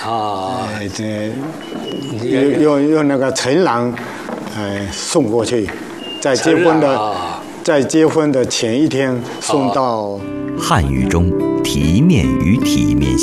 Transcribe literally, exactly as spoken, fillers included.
啊， 这用用用那个承郎，呃，送过去，在结婚的、啊、在结婚的前一天送到。 汉语中体面与体面